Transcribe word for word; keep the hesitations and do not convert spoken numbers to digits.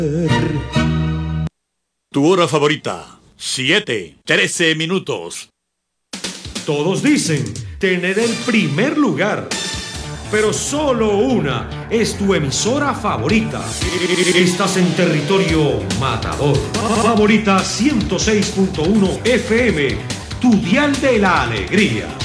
Tu hora favorita, siete, trece minutos. Todos dicen tener el primer lugar, pero solo una es tu emisora favorita. Estás en territorio matador. Favorita ciento seis punto uno F M, tu dial de la alegría.